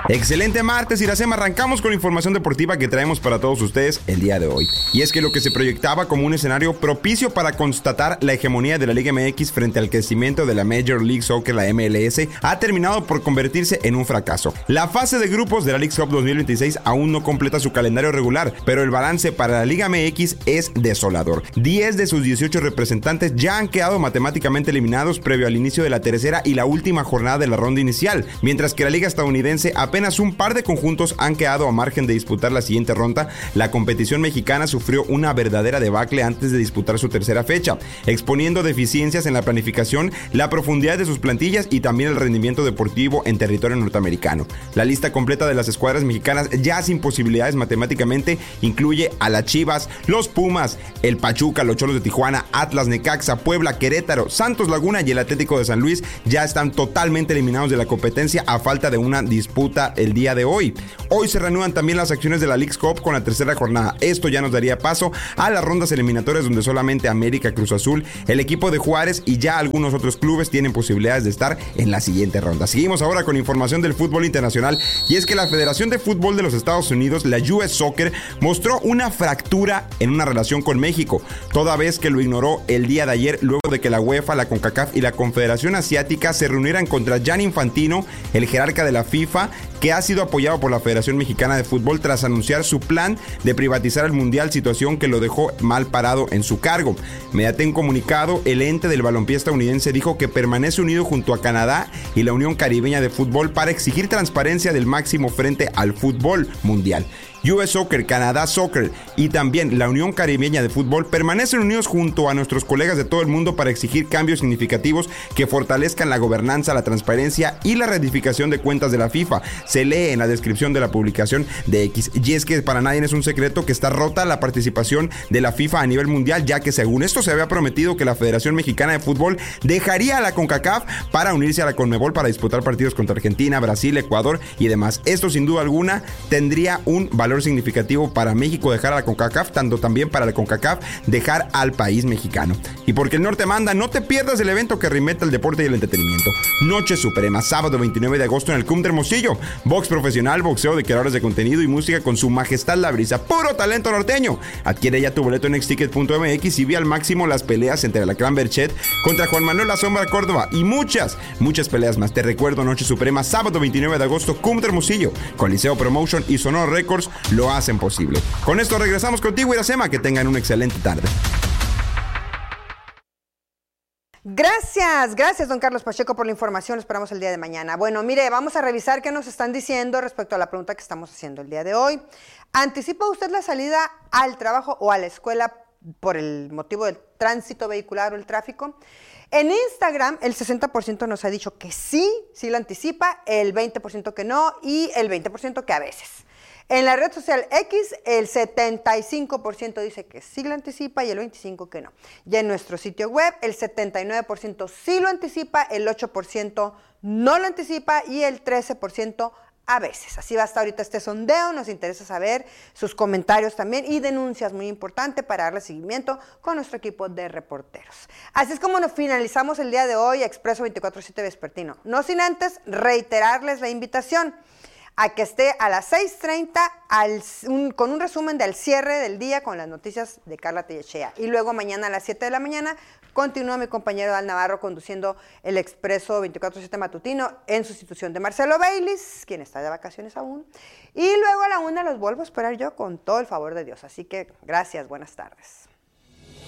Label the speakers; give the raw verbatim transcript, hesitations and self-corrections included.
Speaker 1: Excelente martes, Iracema. Arrancamos con la información deportiva que traemos para todos ustedes el día de hoy. Y es que lo que se proyectaba como un escenario propicio para constatar la hegemonía de la Liga M X frente al crecimiento de la Major League Soccer, la M L S, ha terminado por convertirse en un fracaso. La fase de grupos de la Leagues Cup dos mil veintiséis aún no completa su calendario regular, pero el balance para la Liga M X es desolador. diez de sus dieciocho representantes ya han quedado matemáticamente eliminados previo al inicio de la tercera y la última jornada de la ronda inicial, mientras que la Liga estadounidense apenas un par de conjuntos han quedado a margen de disputar la siguiente ronda. La competición mexicana sufrió una verdadera debacle antes de disputar su tercera fecha, exponiendo deficiencias en la planificación, la profundidad de sus plantillas y también el rendimiento deportivo en territorio norteamericano. La lista completa de las escuadras mexicanas, ya sin posibilidades matemáticamente, incluye a las Chivas, los Pumas, el Pachuca, los Cholos de Tijuana, Atlas, Necaxa, Puebla, Querétaro, Santos Laguna y el Atlético de San Luis. Ya están totalmente eliminados de la competencia a falta de una disputa el día de hoy. Hoy se reanudan también las acciones de la Leagues Cup con la tercera jornada. Esto ya nos daría paso a las rondas eliminatorias donde solamente América, Cruz Azul, el equipo de Juárez y ya algunos otros clubes tienen posibilidades de estar en la siguiente ronda. Seguimos ahora con información del fútbol internacional, y es que la Federación de Fútbol de los Estados Unidos, la U S Soccer, mostró una fractura en una relación con México, toda vez que lo ignoró el día de ayer luego de que la UEFA, la CONCACAF y la Confederación Asiática se reunieran contra Gianni Infantino, el jerarca de la FIFA, que ha sido apoyado por la Federación Mexicana de Fútbol tras anunciar su plan de privatizar el Mundial, situación que lo dejó mal parado en su cargo. Mediante un comunicado, el ente del balompié estadounidense dijo que permanece unido junto a Canadá y la Unión Caribeña de Fútbol para exigir transparencia del máximo frente al fútbol mundial. U S Soccer, Canadá Soccer y también la Unión Caribeña de Fútbol permanecen unidos junto a nuestros colegas de todo el mundo para exigir cambios significativos que fortalezcan la gobernanza, la transparencia y la ratificación de cuentas de la FIFA. Se lee en la descripción de la publicación de X. Y es que para nadie es un secreto que está rota la participación de la FIFA a nivel mundial, ya que según esto se había prometido que la Federación Mexicana de Fútbol dejaría a la CONCACAF para unirse a la CONMEBOL para disputar partidos contra Argentina, Brasil, Ecuador y demás. Esto sin duda alguna tendría un valor significativo para México dejar a la CONCACAF, tanto también para la CONCACAF dejar al país mexicano. Y porque el norte manda, no te pierdas el evento que reinventa el deporte y el entretenimiento. Noche Suprema, sábado veintinueve de agosto en el C U M de Hermosillo. Box profesional, boxeo de creadores de contenido y música con su majestad La Brisa, puro talento norteño. Adquiere ya tu boleto en xticket punto m x y ve al máximo las peleas entre Alacrán Berchet contra Juan Manuel La Sombra Córdoba y muchas, muchas peleas más. Te recuerdo, Noche Suprema, sábado veintinueve de agosto, C U M de Hermosillo, Coliseo Promotion y Sonoro Records lo hacen posible. Con esto regresamos contigo, Iracema, que tengan una excelente tarde.
Speaker 2: Gracias, gracias don Carlos Pacheco por la información, esperamos el día de mañana. Bueno, mire, vamos a revisar qué nos están diciendo respecto a la pregunta que estamos haciendo el día de hoy. ¿Anticipa usted la salida al trabajo o a la escuela por el motivo del tránsito vehicular o el tráfico? En Instagram, el sesenta por ciento nos ha dicho que sí, sí la anticipa, el veinte por ciento que no y el veinte por ciento que a veces. En la red social X, el setenta y cinco por ciento dice que sí lo anticipa y el veinticinco por ciento que no. Y en nuestro sitio web, el setenta y nueve por ciento sí lo anticipa, el ocho por ciento no lo anticipa y el trece por ciento a veces. Así va hasta ahorita este sondeo. Nos interesa saber sus comentarios también y denuncias, muy importante para darle seguimiento con nuestro equipo de reporteros. Así es como nos finalizamos el día de hoy Expreso veinticuatro siete Vespertino. No sin antes reiterarles la invitación a que esté a las seis treinta al, un, con un resumen del cierre del día con las noticias de Carla Tellechea. Y luego mañana a las siete de la mañana continúa mi compañero Al Navarro conduciendo el Expreso veinticuatro siete matutino en sustitución de Marcelo Baylis, quien está de vacaciones aún. Y luego a la una los vuelvo a esperar yo con todo el favor de Dios. Así que gracias, buenas tardes.